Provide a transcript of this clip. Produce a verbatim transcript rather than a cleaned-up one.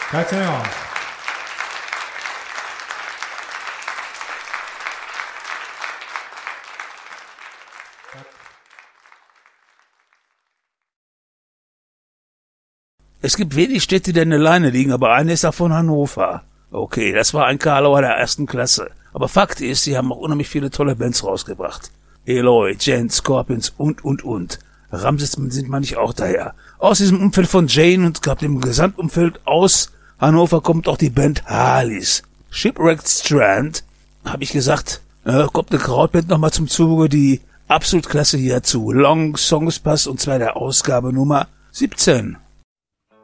Tak skal I have. Es gibt wenig Städte, die alleine liegen, aber eine ist davon Hannover. Okay, das war ein Karlauer der ersten Klasse. Aber Fakt ist, sie haben auch unheimlich viele tolle Bands rausgebracht. Eloy, Gent, Scorpions und, und, und. Ramses sind manchmal auch daher. Aus diesem Umfeld von Jane und gab dem Gesamtumfeld aus Hannover kommt auch die Band Harleys. Shipwrecked Strand, habe ich gesagt, äh, kommt eine Krautband nochmal zum Zuge, die absolut klasse hierzu. Long Songs Pass und zwar der Ausgabe Nummer siebzehn.